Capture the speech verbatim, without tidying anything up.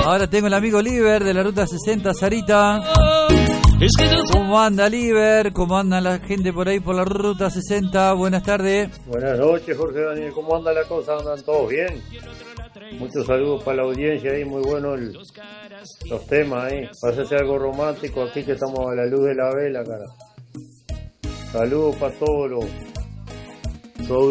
Ahora tengo el amigo Liber de la ruta sesenta, Sarita. ¿Cómo anda Liber? ¿Cómo anda la gente por ahí por la ruta sesenta? Buenas tardes. Buenas noches, Jorge Daniel. ¿Cómo anda la cosa? ¿Andan todos bien? Muchos saludos para la audiencia ahí, muy bueno el, los temas ahí. Pásase algo romántico aquí que estamos a la luz de la vela, cara. Saludos para todos los...